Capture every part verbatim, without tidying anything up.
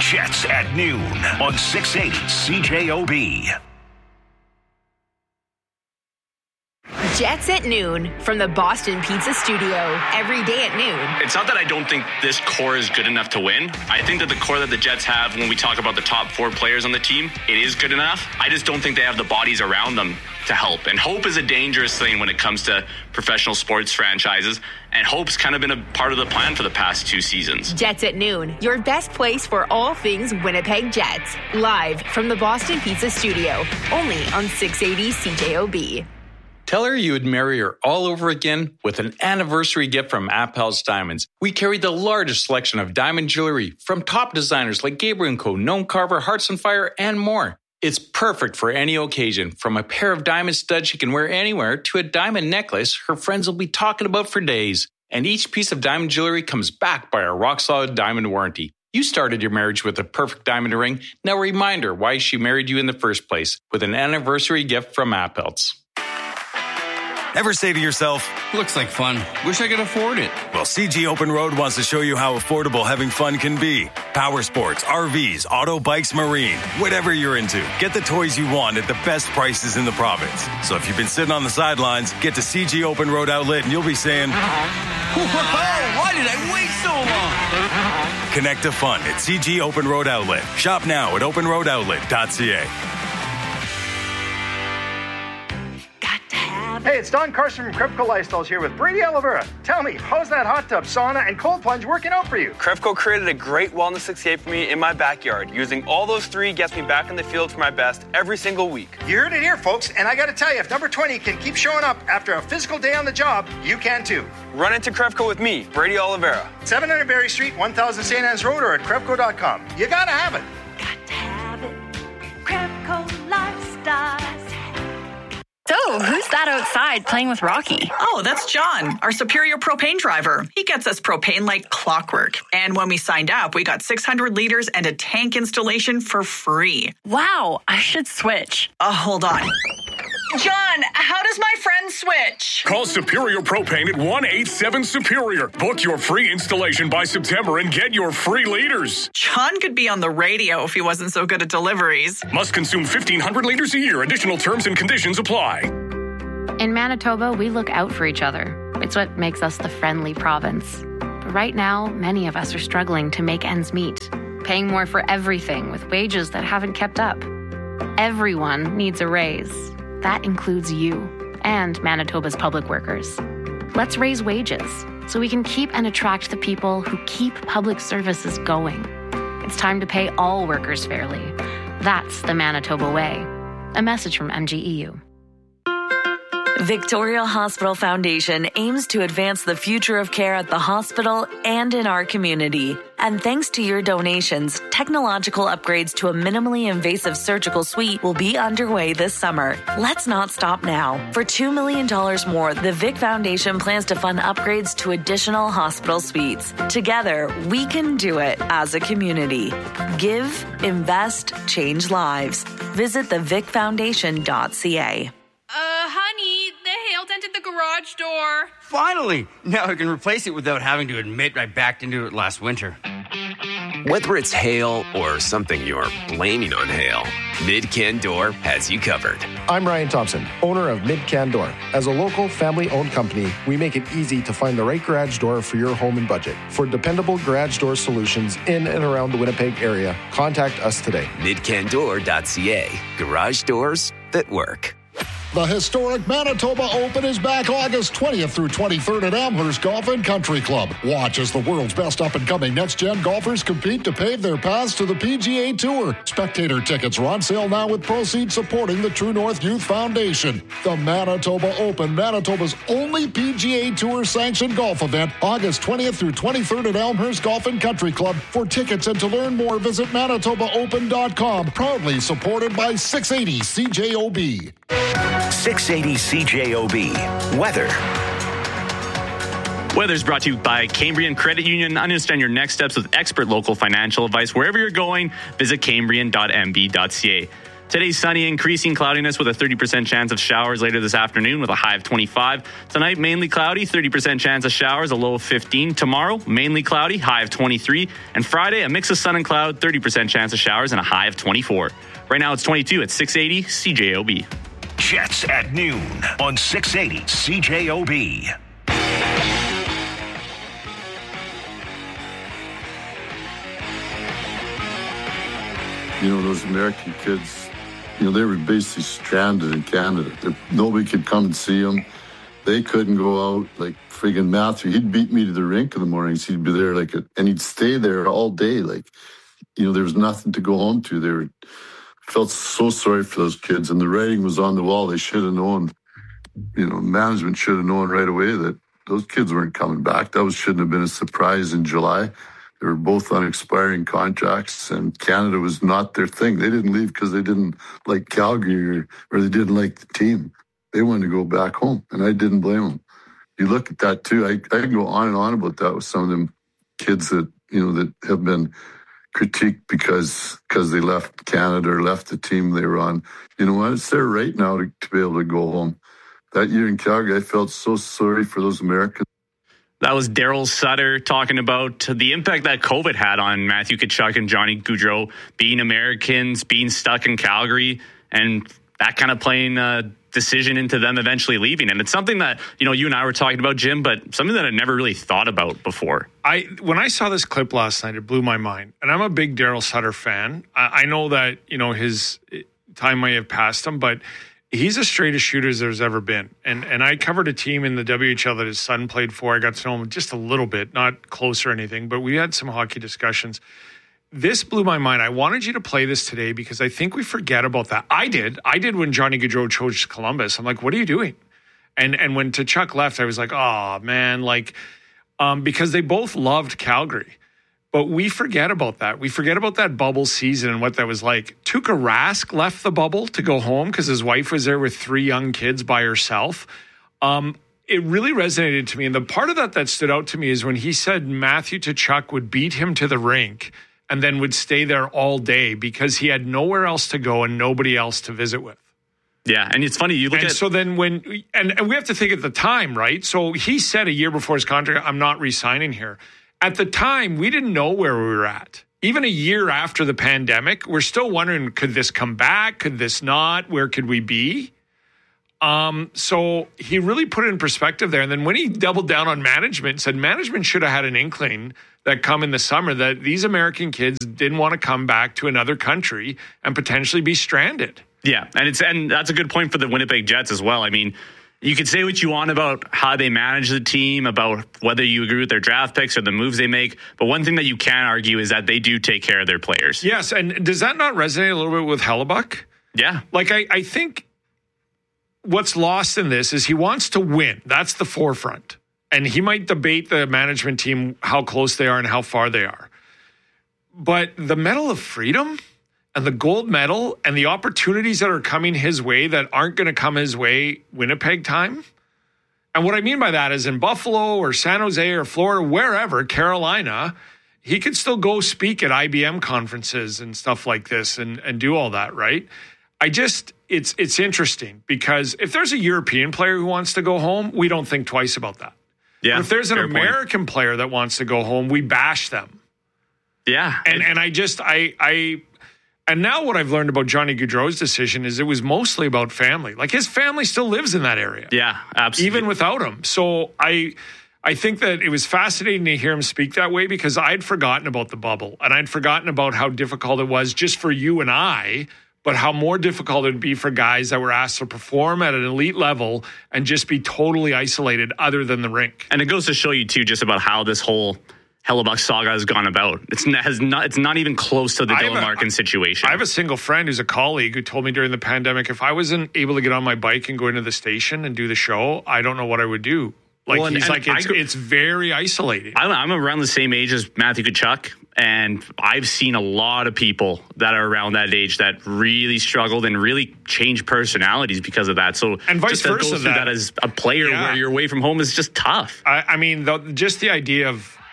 Jets at noon on six eighty C J O B. Jets at noon from the Boston Pizza Studio. Every day at noon. It's not that I don't think this core is good enough to win. I think that the core that the Jets have, when we talk about the top four players on the team, it is good enough. I just don't think they have the bodies around them to help. And hope is a dangerous thing when it comes to professional sports franchises. And hope's kind of been a part of the plan for the past two seasons. Jets at noon, your best place for all things Winnipeg Jets. Live from the Boston Pizza Studio. Only on six eighty C J O B. Tell her you would marry her all over again with an anniversary gift from Appel's Diamonds. We carry the largest selection of diamond jewelry from top designers like Gabriel and Co., Gnome Carver, Hearts on Fire, and more. It's perfect for any occasion, from a pair of diamond studs she can wear anywhere to a diamond necklace her friends will be talking about for days. And each piece of diamond jewelry comes backed by our rock-solid diamond warranty. You started your marriage with a perfect diamond ring. Now remind her why she married you in the first place with an anniversary gift from Appel's. Ever say to yourself, looks like fun. Wish I could afford it. Well, C G Open Road wants to show you how affordable having fun can be. Power sports, R Vs, auto bikes, marine, whatever you're into. Get the toys you want at the best prices in the province. So if you've been sitting on the sidelines, get to C G Open Road Outlet and you'll be saying, why did I wait so long? Connect to fun at C G Open Road Outlet. Shop now at open road outlet dot c a. Hey, it's Don Carson from Krepco Lifestyles here with Brady Oliveira. Tell me, how's that hot tub, sauna, and cold plunge working out for you? Krepco created a great wellness sixty-eight for me in my backyard. Using all those three gets me back in the field for my best every single week. You heard it here, folks, and I got to tell you, if number twenty can keep showing up after a physical day on the job, you can too. Run into Krepco with me, Brady Oliveira. seven hundred Berry Street, one thousand Saint Anne's Road, or at Krepco dot com. You gotta have it. Got to have it. Krepco Lifestyles. So, who's that outside playing with Rocky? Oh, that's John, our Superior propane driver. He gets us propane like clockwork. And when we signed up, we got six hundred liters and a tank installation for free. Wow, I should switch. Oh, hold on. John, how does my friend switch? Call Superior Propane at one eight seven Superior. Book your free installation by September and get your free liters. John could be on the radio if he wasn't so good at deliveries. Must consume fifteen hundred liters a year. Additional terms and conditions apply. In Manitoba, we look out for each other. It's what makes us the friendly province. But right now, many of us are struggling to make ends meet, paying more for everything with wages that haven't kept up. Everyone needs a raise. That includes you and Manitoba's public workers. Let's raise wages so we can keep and attract the people who keep public services going. It's time to pay all workers fairly. That's the Manitoba way. A message from M G E U. Victoria Hospital Foundation aims to advance the future of care at the hospital and in our community. And thanks to your donations, technological upgrades to a minimally invasive surgical suite will be underway this summer. Let's not stop now. For two million dollars more, the Vic Foundation plans to fund upgrades to additional hospital suites. Together, we can do it as a community. Give, invest, change lives. Visit the vic foundation dot c a. Uh, honey, the hail dented the garage door. Finally! Now I can replace it without having to admit I backed into it last winter. Whether it's hail or something you're blaming on hail, Mid-Can Door has you covered. I'm Ryan Thompson, owner of Mid-Can Door. As a local, family-owned company, we make it easy to find the right garage door for your home and budget. For dependable garage door solutions in and around the Winnipeg area, contact us today. mid can door dot c a. Garage doors that work. The historic Manitoba Open is back August twentieth through twenty-third at Amherst Golf and Country Club. Watch as the world's best up-and-coming next-gen golfers compete to pave their paths to the P G A Tour. Spectator tickets are on sale now with proceeds supporting the True North Youth Foundation. The Manitoba Open, Manitoba's only P G A Tour-sanctioned golf event, August twentieth through twenty-third at Elmhurst Golf and Country Club. For tickets and to learn more, visit manitoba open dot com. Proudly supported by six eighty C J O B. six eighty C J O B. Weather. Weather is brought to you by Cambrian Credit Union. Understand your next steps with expert local financial advice. Wherever you're going, visit cambrian dot m b dot c a. Today's sunny, increasing cloudiness with a thirty percent chance of showers later this afternoon with a high of twenty-five. Tonight, mainly cloudy, thirty percent chance of showers, a low of fifteen. Tomorrow, mainly cloudy, high of twenty-three. And Friday, a mix of sun and cloud, thirty percent chance of showers and a high of twenty-four. Right now, it's twenty-two at six eighty C J O B. Jets at noon on six eighty C J O B. You know, those American kids, you know, they were basically stranded in Canada. They're, nobody could come and see them. They couldn't go out. Like friggin' Matthew, he'd beat me to the rink in the mornings. He'd be there like, a, and he'd stay there all day. Like, you know, there was nothing to go home to. They were, felt so sorry for those kids, and the writing was on the wall. They should have known, you know, management should have known right away that those kids weren't coming back. That was, shouldn't have been a surprise in July. They were both on expiring contracts, and Canada was not their thing. They didn't leave because they didn't like Calgary or, or they didn't like the team. They wanted to go back home, and I didn't blame them. You look at that, too. I, I can go on and on about that with some of them kids that, you know, that have been critiqued because because they left Canada or left the team they were on. You know what? It's their right now to, to be able to go home. That year in Calgary, I felt so sorry for those Americans. That was Daryl Sutter talking about the impact that COVID had on Matthew Tkachuk and Johnny Gaudreau, being Americans, being stuck in Calgary, and that kind of playing a decision into them eventually leaving. And it's something that, you know, you and I were talking about, Jim, but something that I never really thought about before. I when I saw this clip last night, it blew my mind. And I'm a big Daryl Sutter fan. I, I know that, you know, his time may have passed him, but he's as straight a shooter as there's ever been. And and I covered a team in the W H L that his son played for. I got to know him just a little bit, not close or anything, but we had some hockey discussions. This blew my mind. I wanted you to play this today because I think we forget about that. I did. I did when Johnny Gaudreau chose Columbus. I'm like, what are you doing? And and when Tkachuk left, I was like, oh, man, like, um, because they both loved Calgary. But we forget about that. We forget about that bubble season and what that was like. Tuukka Rask left the bubble to go home because his wife was there with three young kids by herself. Um, it really resonated to me. And the part of that that stood out to me is when he said Matthew Tkachuk would beat him to the rink and then would stay there all day because he had nowhere else to go and nobody else to visit with. Yeah, and it's funny, you look and at... so then when... And, and we have to think at the time, right? So he said a year before his contract, I'm not re-signing here. At the time, we didn't know where we were at. Even a year after the pandemic, we're still wondering, could this come back? Could this not? Where could we be? Um, so he really put it in perspective there. And then when he doubled down on management, said management should have had an inkling that come in the summer that these American kids didn't want to come back to another country and potentially be stranded. Yeah, and it's and that's a good point for the Winnipeg Jets as well. I mean, you can say what you want about how they manage the team, about whether you agree with their draft picks or the moves they make. But one thing that you can argue is that they do take care of their players. Yes, and does that not resonate a little bit with Hellebuyck? Yeah. Like, I, I think what's lost in this is he wants to win. That's the forefront. And he might debate the management team how close they are and how far they are. But the Medal of Freedom and the gold medal and the opportunities that are coming his way that aren't going to come his way Winnipeg time. And what I mean by that is in Buffalo or San Jose or Florida, wherever, Carolina, he could still go speak at I B M conferences and stuff like this and, and do all that, right? I just, it's it's interesting because if there's a European player who wants to go home, we don't think twice about that. Yeah, but if there's an American point. player that wants to go home, we bash them. Yeah. And and I just, I, I, and now what I've learned about Johnny Gaudreau's decision is it was mostly about family. Like his family still lives in that area. Yeah, absolutely. Even without him. So I, I think that it was fascinating to hear him speak that way because I'd forgotten about the bubble and I'd forgotten about how difficult it was just for you and I, but how more difficult it would be for guys that were asked to perform at an elite level and just be totally isolated other than the rink. And it goes to show you, too, just about how this whole Hellebuyck saga has gone about. It's not, has not, it's not even close to the Dylan Larkin situation. I have a single friend who's a colleague who told me during the pandemic, if I wasn't able to get on my bike and go into the station and do the show, I don't know what I would do. Like, well, and, he's and like, it's, I, it's very isolating. I'm, I'm around the same age as Matthew Tkachuk, and I've seen a lot of people that are around that age that really struggled and really changed personalities because of that. So and vice just versa, to go through that, that as a player yeah. where you're away from home is just tough. I, I mean, the, just the idea of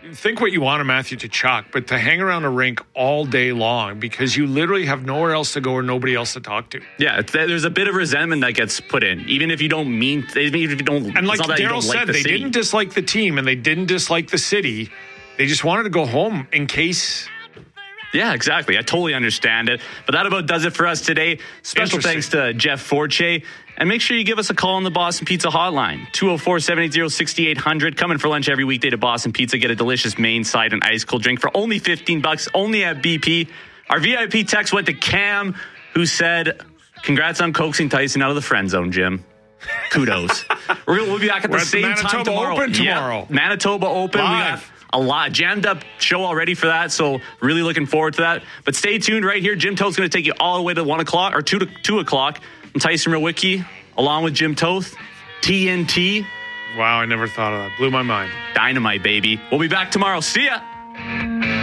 think what you want of Matthew Tkachuk, but to hang around a rink all day long because you literally have nowhere else to go or nobody else to talk to. Yeah, there's a bit of resentment that gets put in, even if you don't mean, even if you don't. And like Daryl said, like the they city. didn't dislike the team and they didn't dislike the city. They just wanted to go home in case. Yeah, exactly. I totally understand it. But that about does it for us today. Special thanks to Jeff Forche. And make sure you give us a call on the Boston Pizza hotline, two oh four, seven eight zero, six eight zero zero. Come in for lunch every weekday to Boston Pizza. Get a delicious main side and ice cold drink for only fifteen bucks, only at B P. Our V I P text went to Cam, who said, congrats on coaxing Tyson out of the friend zone, Jim. Kudos. We're gonna, we'll be back at We're the at same the Manitoba time tomorrow. Open tomorrow. Yeah, Manitoba Open. Live. We got a lot jammed up show already for that, so really looking forward to that. But stay tuned right here. Jim Toth's going to take you all the way to one o'clock or two to two o'clock. I'm Tyson Rowicki, along with Jim Toth, T N T. Wow, I never thought of that. Blew my mind. Dynamite, baby. We'll be back tomorrow. See ya.